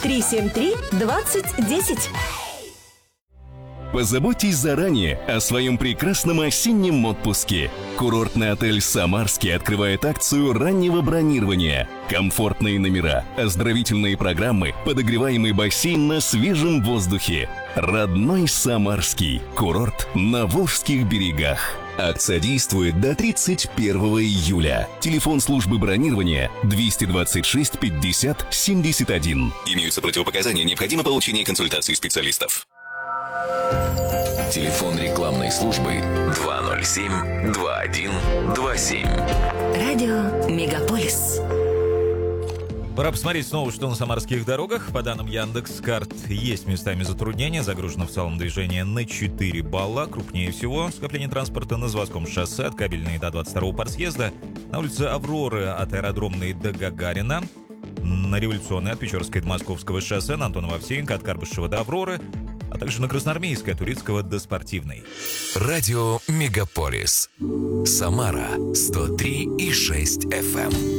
373-2010. Позаботьтесь заранее о своем прекрасном осеннем отпуске. Курортный отель «Самарский» открывает акцию раннего бронирования. Комфортные номера, оздоровительные программы, подогреваемый бассейн на свежем воздухе. Родной Самарский. Курорт на Волжских берегах. Акция действует до 31 июля. Телефон службы бронирования 226 50 71. Имеются противопоказания, необходимо получение консультации специалистов. Телефон рекламной службы 207-2127. Радио Мегаполис. Пора посмотреть снова, что на самарских дорогах. По данным Яндекс.Карт, есть местами затруднения. Загружено в целом движение на 4 балла. Крупнее всего скопление транспорта на Заводском шоссе от Кабельной до 22-го партсъезда, на улице Авроры от Аэродромной до Гагарина, на Революционной от Печорской до Московского шоссе, на Антонова Овсеенко от Карбышева до Авроры, а также на Красноармейской от Турецкого до Спортивной. Радио Мегаполис. Самара 103,6 FM.